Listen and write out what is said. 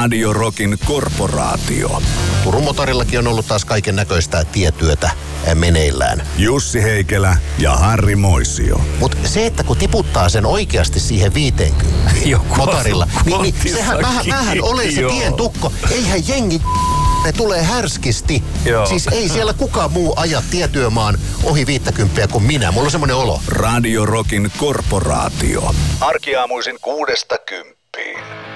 Radio Rockin korporaatio. Turun motorillakin on ollut taas kaiken näköistä tietyötä meneillään. Jussi Heikelä ja Harri Moisio. Mutta se, että kun tiputtaa sen oikeasti siihen 50 motorilla, niin sehän vähän olen se pientukko. Eihän jengi ne tulee härskisti. Joo. Siis ei siellä kukaan muu aja tietyömaan ohi 50 kuin minä. Mulla on semmoinen olo. Radio Rockin korporaatio. Arkiaamuisin 6–10.